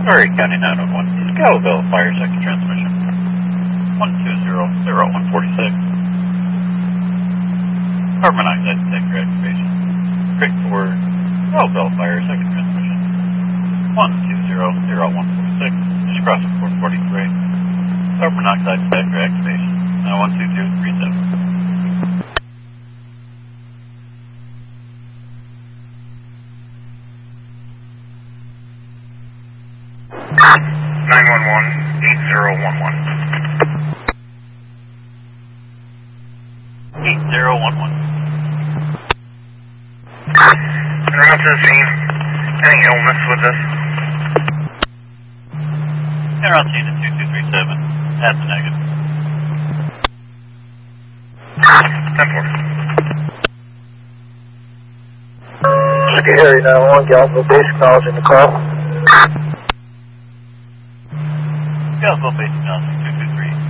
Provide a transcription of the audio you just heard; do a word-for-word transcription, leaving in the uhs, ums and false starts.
Sorry, County nine one one. Scalabelle Fire Second Transmission. one two zero zero one four six. Carbon monoxide detector activation. Straight forward. Scalabelle Fire Second Transmission. one two zero zero one four six. Just crossing four forty-three. Carbon monoxide detector activation. Now one two two three seven. nine one one, eight zero one one. eight zero one one. Around to the scene. Any illness with this? Around scene at two two three seven. That's a negative. ten four. Scary nine one one, Galveston Base acknowledging the call. Galveston Base acknowledging two two three.